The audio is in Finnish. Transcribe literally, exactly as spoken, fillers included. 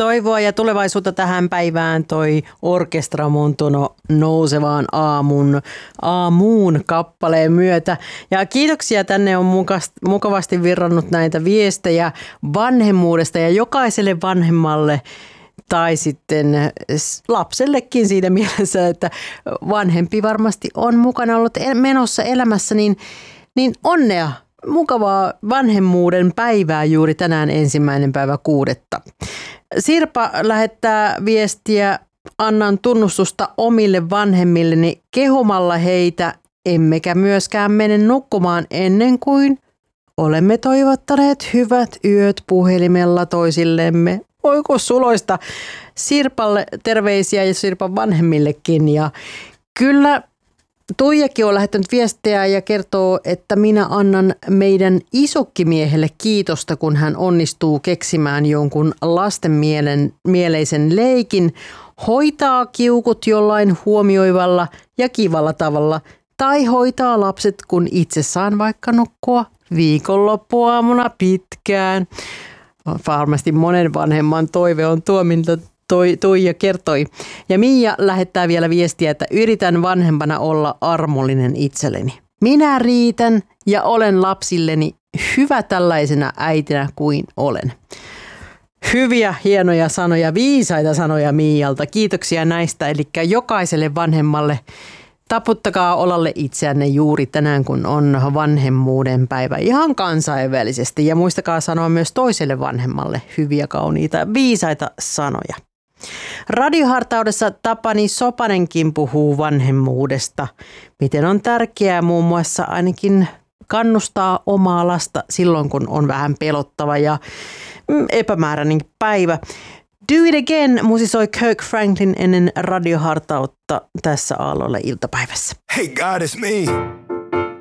toivoa ja tulevaisuutta tähän päivään toi Orkestra Montono nousevaan aamun, aamuun kappaleen myötä. Ja kiitoksia, tänne on mukavasti virrannut näitä viestejä vanhemmuudesta ja jokaiselle vanhemmalle tai sitten lapsellekin siinä mielessä, että vanhempi varmasti on mukana ollut menossa elämässä, niin, niin onnea. Mukavaa vanhemmuuden päivää juuri tänään ensimmäinen päivä kuudetta. Sirpa lähettää viestiä, annan tunnustusta omille vanhemmilleni kehumalla heitä, emmekä myöskään mene nukkumaan ennen kuin olemme toivottaneet hyvät yöt puhelimella toisillemme. Oiko suloista Sirpalle terveisiä ja Sirpan vanhemmillekin. Ja kyllä Tuijakin on lähettänyt viestejä ja kertoo, että minä annan meidän isokkimiehelle kiitosta, kun hän onnistuu keksimään jonkun lasten mielen, mieleisen leikin, hoitaa kiukut jollain huomioivalla ja kivalla tavalla tai hoitaa lapset, kun itse saan vaikka nukkua viikonloppuaamuna pitkään. Varmasti monen vanhemman toive on tuo, miltä Toi, Tuija kertoi. Ja Miia lähettää vielä viestiä, että yritän vanhempana olla armollinen itselleni. Minä riitän ja olen lapsilleni hyvä tällaisena äitinä kuin olen. Hyviä, hienoja sanoja, viisaita sanoja Miialta. Kiitoksia näistä. Eli jokaiselle vanhemmalle taputtakaa olalle itseänne juuri tänään, kun on vanhemmuuden päivä ihan kansainvälisesti. Ja muistakaa sanoa myös toiselle vanhemmalle hyviä, kauniita, viisaita sanoja. Radiohartaudessa Tapani Sopanenkin puhuu vanhemmuudesta. Miten on tärkeää muun muassa ainakin kannustaa omaa lasta silloin, kun on vähän pelottava ja epämääräinen päivä. Do It Again musisoi Kirk Franklin ennen radiohartautta tässä Aalloilla iltapäivässä. Hey God, it's me.